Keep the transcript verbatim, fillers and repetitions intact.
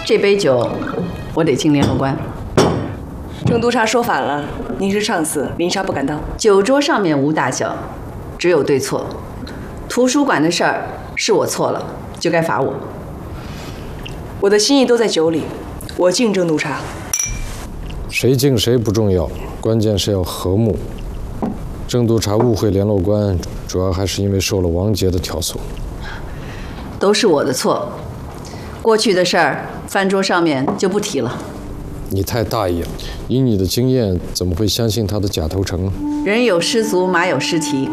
这杯酒，我得敬联络官。 郑督察说反了，您是上司，林莎不敢当。 酒桌上面无大小，只有对错。图书馆的事儿是我错了，就该罚我。 我的心意都在酒里，我敬郑督察。 谁敬谁不重要，关键是要和睦。郑督察误会联络官，主要还是因为受了王杰的挑唆。 都是我的错，过去的事儿，饭桌上面就不提了。 你太大意了，以你的经验，怎么会相信他的假投诚？ 人有失足，马有失蹄，